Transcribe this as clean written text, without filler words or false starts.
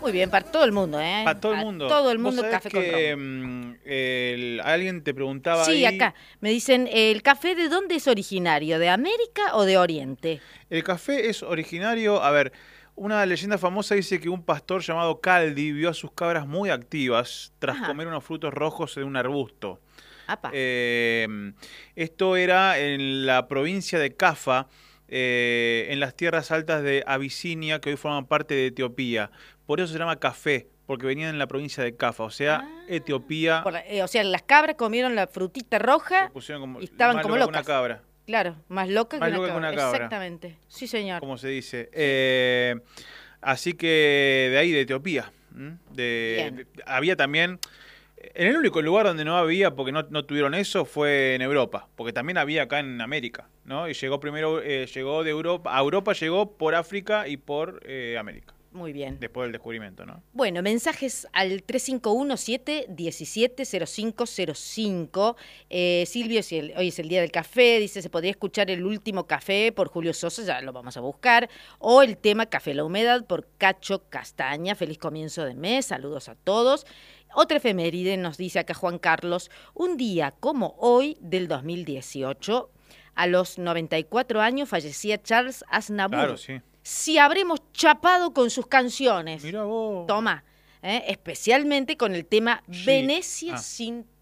Muy bien, para todo el mundo, ¿eh? Para todo el mundo. Todo el ¿Vos mundo sabés café con que romo. alguien te preguntaba Sí, ahí? acá me dicen, ¿el café de dónde es originario? ¿De América o de Oriente? El café es originario, a ver, una leyenda famosa dice que un pastor llamado Caldi vio a sus cabras muy activas tras Ajá, comer unos frutos rojos de un arbusto. apa. Eh, Esto era en la provincia de Cafa, en las tierras altas de Abisinia, que hoy forman parte de Etiopía. Por eso se llama café, porque venían en la provincia de Cafa, o sea, Ah, Etiopía. o sea, las cabras comieron la frutita Se roja pusieron como y estaban más como loca que una locas. cabra. Claro, más loca que Más una loca que cabra. una cabra, Exactamente. Sí, señor. como se dice. Sí. Así que de ahí, de Etiopía. Bien. Había también. En el único lugar donde no había, porque no tuvieron eso, fue en Europa. Porque también había acá en América, ¿no? Y llegó primero, llegó de Europa. A Europa llegó por África y por América. Muy bien. Después del descubrimiento, ¿no? Bueno, mensajes al 3517-170505. Silvio, si hoy es el día del café, dice, se podría escuchar el último café por Julio Sosa, ya lo vamos a buscar, o el tema Café la Humedad por Cacho Castaña. Feliz comienzo de mes, saludos a todos. Otra efeméride nos dice acá Juan Carlos, un día como hoy del 2018, a los 94 años fallecía Charles Claro, Aznavour. sí. Si habremos chapado con sus canciones. Mira vos. Toma, especialmente con el tema Sí. Venecia Ah. sin